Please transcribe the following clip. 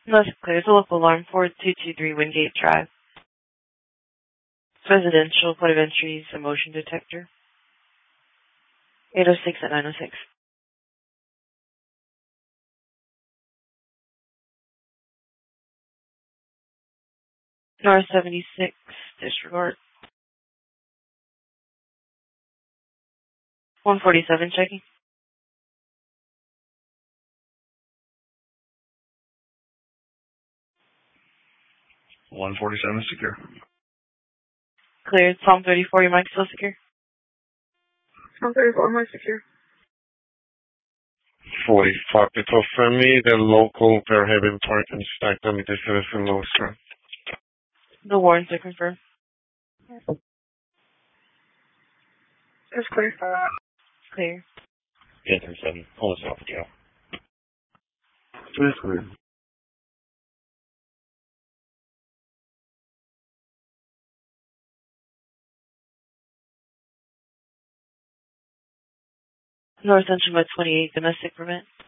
That's clear. It's a local alarm 4223 Wingate Drive. It's residential. Point of entry is a motion detector. 806 at 906. North 76, disregard. 147 checking. .147 secure. Clear. Psalm 34, your mic still secure? Psalm 34, mic secure. 45 Pito Femi, the local Fairhaven Park and Stack Dummy Citizen Lowster. The warrants are confirmed. It's clear. Clear. 837, pull us off, Joe. It's clear. North Central by 28, domestic prevent.